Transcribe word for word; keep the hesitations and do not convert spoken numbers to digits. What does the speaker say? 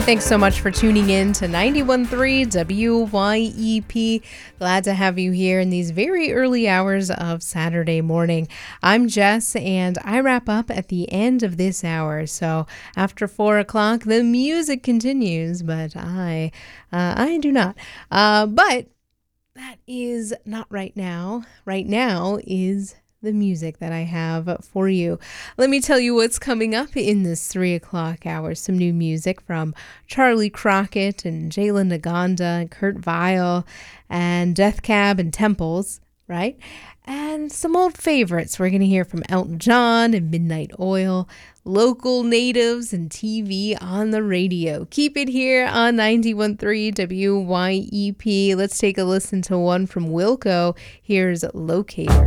Thanks so much for tuning in to ninety-one point three W Y E P. Glad to have you here in these very early hours of Saturday morning. I'm Jess, and I wrap up at the end of this hour. So after four o'clock, the music continues, but I, uh, I do not. Uh, but that is not right now. Right now is the music that I have for you. Let me tell you what's coming up in this three o'clock hour. Some new music from Charlie Crockett and Jalen Naganda and Kurt Vile and Death Cab and Temples, right? And some old favorites. We're going to hear from Elton John and Midnight Oil, local natives and T V on the radio. Keep it here on ninety-one point three W Y E P. Let's take a listen to one from Wilco. Here's Locator.